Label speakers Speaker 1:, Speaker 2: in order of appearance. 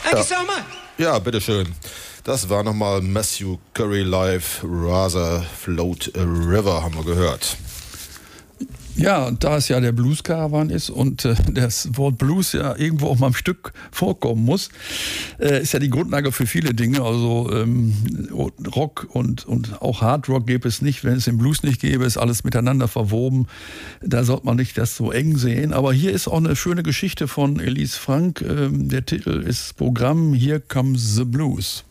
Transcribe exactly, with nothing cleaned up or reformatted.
Speaker 1: Thank you so much.
Speaker 2: Ja, bitteschön. Das war nochmal Matthew Curry live, Rather Float a River, haben wir gehört.
Speaker 3: Ja, und da es ja der Blues-Karawan ist und äh, das Wort Blues ja irgendwo auch mal im Stück vorkommen muss, äh, ist ja die Grundlage für viele Dinge. Also ähm, Rock und, und auch Hard Rock gäbe es nicht, wenn es den Blues nicht gäbe, ist alles miteinander verwoben. Da sollte man nicht das so eng sehen. Aber hier ist auch eine schöne Geschichte von Elise Frank. Ähm, der Titel ist Programm Here Comes the Blues.